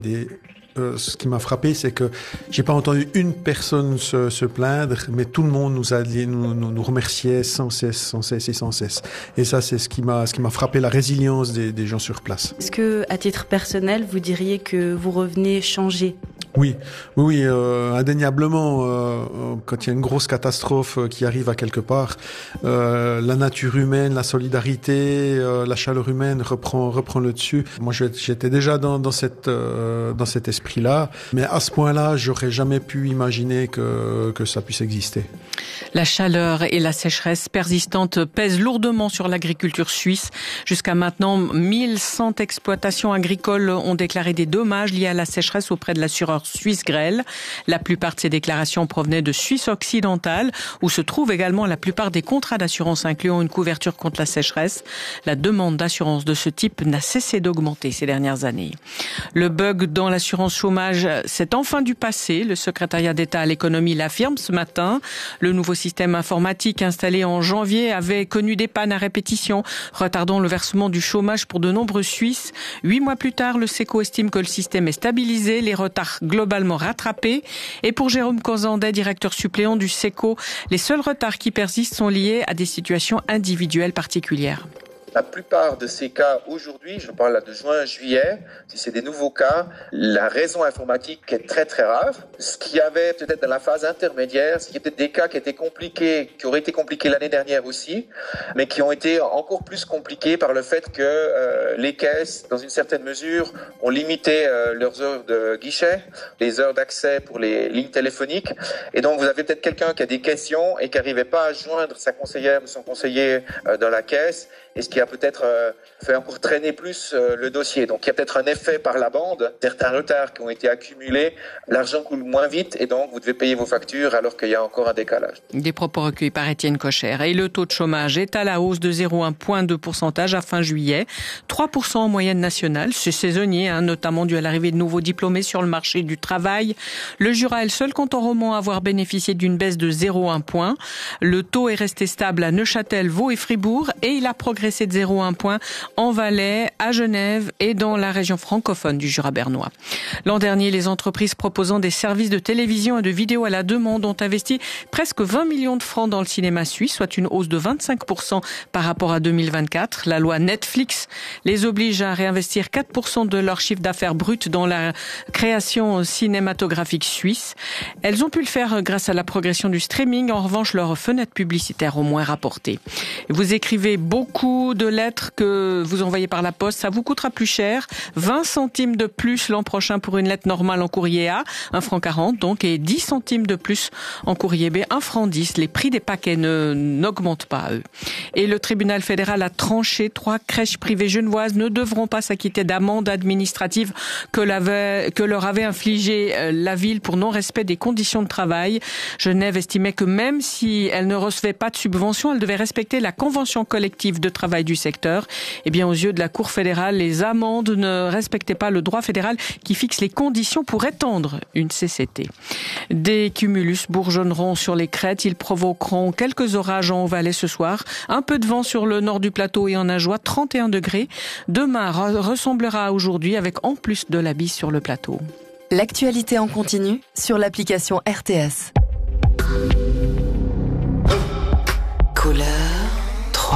Ce qui m'a frappé, c'est que j'ai pas entendu une personne se plaindre, mais tout le monde nous remerciait sans cesse. Et ça, c'est ce qui m'a frappé, la résilience des gens sur place. Est-ce que, à titre personnel, vous diriez que vous revenez changé ? Oui, indéniablement. Quand il y a une grosse catastrophe qui arrive à quelque part, la nature humaine, la solidarité, la chaleur humaine reprend le dessus. Moi, j'étais déjà dans cet esprit-là, mais à ce point-là, j'aurais jamais pu imaginer que ça puisse exister. La chaleur et la sécheresse persistante pèsent lourdement sur l'agriculture suisse. Jusqu'à maintenant, 1100 exploitations agricoles ont déclaré des dommages liés à la sécheresse auprès de l'assureur suisse Grell. La plupart de ces déclarations provenaient de Suisse occidentale, où se trouvent également la plupart des contrats d'assurance incluant une couverture contre la sécheresse. La demande d'assurance de ce type n'a cessé d'augmenter ces dernières années. Le bug dans l'assurance chômage, c'est enfin du passé. Le secrétariat d'État à l'économie l'affirme ce matin. Le nouveau système informatique installé en janvier avait connu des pannes à répétition, retardant le versement du chômage pour de nombreux Suisses. 8 mois plus tard, le SECO estime que le système est stabilisé, les retards globalement rattrapés. Et pour Jérôme Cozandet, directeur suppléant du SECO, les seuls retards qui persistent sont liés à des situations individuelles particulières. La plupart de ces cas aujourd'hui, je parle là de juin-juillet, si c'est des nouveaux cas, la raison informatique est très très rare. Ce qu'il y avait peut-être dans la phase intermédiaire, c'est peut-être des cas qui étaient compliqués, qui auraient été compliqués l'année dernière aussi, mais qui ont été encore plus compliqués par le fait que les caisses, dans une certaine mesure, ont limité leurs heures de guichet, les heures d'accès pour les lignes téléphoniques. Et donc vous avez peut-être quelqu'un qui a des questions et qui n'arrivait pas à joindre sa conseillère ou son conseiller dans la caisse, et ce qui a peut-être fait encore traîner plus le dossier. Donc il y a peut-être un effet par la bande, certains retards qui ont été accumulés, l'argent coule moins vite et donc vous devez payer vos factures alors qu'il y a encore un décalage. Des propos recueillis par Étienne Cocher. Et le taux de chômage est à la hausse de 0,1 point de pourcentage à fin juillet, 3% en moyenne nationale. C'est saisonnier, notamment dû à l'arrivée de nouveaux diplômés sur le marché du travail. Le Jura est le seul canton romand à avoir bénéficié d'une baisse de 0,1 point. Le taux est resté stable à Neuchâtel, Vaud et Fribourg et il a progressé de 0,1 point en Valais, à Genève et dans la région francophone du Jura bernois. L'an dernier, les entreprises proposant des services de télévision et de vidéo à la demande ont investi presque 20 millions de francs dans le cinéma suisse, soit une hausse de 25% par rapport à 2024. La loi Netflix les oblige à réinvestir 4% de leur chiffre d'affaires brut dans la création cinématographique suisse. Elles ont pu le faire grâce à la progression du streaming. En revanche, leurs fenêtres publicitaires ont moins rapporté. Vous écrivez beaucoup de lettres que vous envoyez par la poste, ça vous coûtera plus cher, 20 centimes de plus l'an prochain pour une lettre normale en courrier A, 1,40 franc donc, et 10 centimes de plus en courrier B, 1,10 franc. Les prix des paquets n'augmentent pas, eux. Et le tribunal fédéral a tranché, 3 crèches privées genevoises ne devront pas s'acquitter d'amende administrative que leur avait infligé la ville pour non-respect des conditions de travail. Genève estimait que même si elle ne recevait pas de subvention, elle devait respecter la convention collective de travail du secteur. Eh bien, aux yeux de la Cour fédérale, les amendes ne respectaient pas le droit fédéral qui fixe les conditions pour étendre une CCT. Des cumulus bourgeonneront sur les crêtes. Ils provoqueront quelques orages en Haut-Valais ce soir. Un peu de vent sur le nord du plateau et en Ajoie, 31 degrés. Demain ressemblera à aujourd'hui avec en plus de la bise sur le plateau. L'actualité en continu sur l'application RTS. Couleur 3.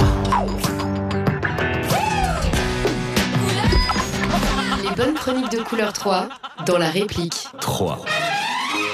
Les bonnes chroniques de Couleur 3 dans la réplique. 3.